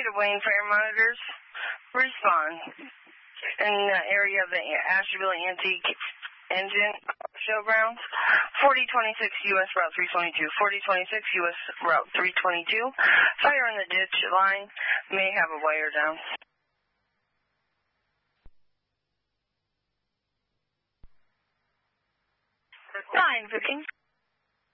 to Wayne Fire Monitors. Respond. In the area of the Asheville Antique Engine Showgrounds. 4026 U.S. Route 322. 4026 U.S. Route 322. Fire in the ditch line. May have a wire down. Fine, Vicky.